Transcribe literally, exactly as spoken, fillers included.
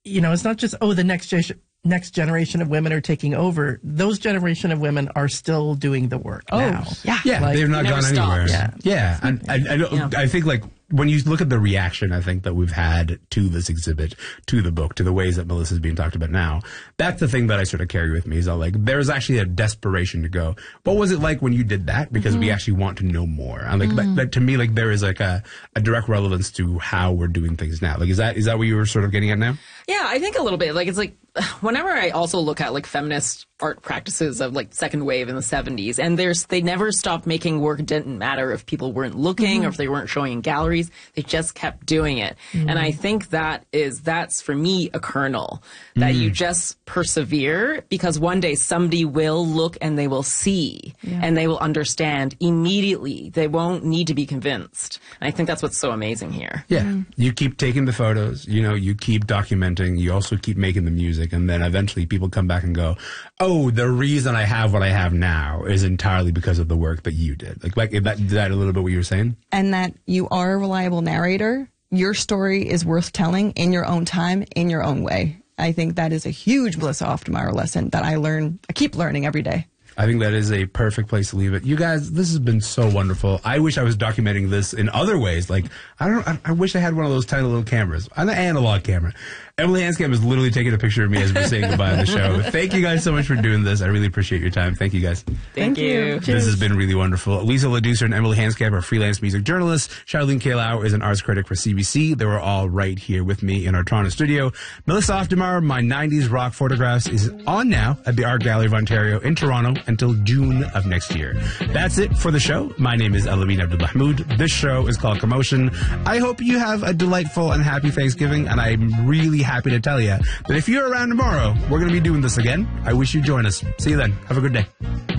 you know, it's not just, oh, the next generation. Next generation of women are taking over. Those generation of women are still doing the work oh, now. Yeah, yeah, like, they've not gone anywhere. Yeah, yeah. And I, I, I, yeah. I think like when you look at the reaction, I think that we've had to this exhibit, to the book, to the ways that Melissa's being talked about now, that's the thing that I sort of carry with me. Is that like there's actually a desperation to go, what was it like when you did that? Because mm-hmm. we actually want to know more. And like mm-hmm. that, that to me, like there is like a, a direct relevance to how we're doing things now. Like is that is that what you were sort of getting at now? Yeah, I think a little bit. Like it's like whenever I also look at like feminist art practices of like second wave in the seventies, and there's they never stopped making work. It didn't matter if people weren't looking mm-hmm. or if they weren't showing in galleries. They just kept doing it. Mm-hmm. And I think that is that's for me a kernel that mm-hmm. you just persevere, because one day somebody will look and they will see yeah. and they will understand immediately. They won't need to be convinced. And I think that's what's so amazing here. Yeah. Mm-hmm. You keep taking the photos, you know, you keep documenting, you also keep making the music, and then eventually people come back and go, oh, the reason I have what I have now is entirely because of the work that you did. Like, like that, is that a little bit what you were saying? And that you are a reliable narrator. Your story is worth telling in your own time, in your own way. I think that is a huge Melissa Aufdermeyer lesson that I learn, I keep learning every day. I think that is a perfect place to leave it. You guys, this has been so wonderful. I wish I was documenting this in other ways. Like, I don't, I, I wish I had one of those tiny little cameras, an analog camera. Emily Hanscom is literally taking a picture of me as we're saying goodbye on the show. Thank you guys so much for doing this. I really appreciate your time. Thank you guys. Thank, Thank you. you. This has been really wonderful. Lisa LaDucer and Emily Hanscom are freelance music journalists. Charlene Kailau is an arts critic for C B C. They were all right here with me in our Toronto studio. Melissa Aufdermeyer, My nineties Rock Photographs, is on now at the Art Gallery of Ontario in Toronto until June of next year. That's it for the show. My name is Elamine Abdulmahmoud. This show is called Commotion. I hope you have a delightful and happy Thanksgiving, and I'm really happy to tell you that if you're around tomorrow, we're going to be doing this again. I wish you'd join us. See you then. Have a good day.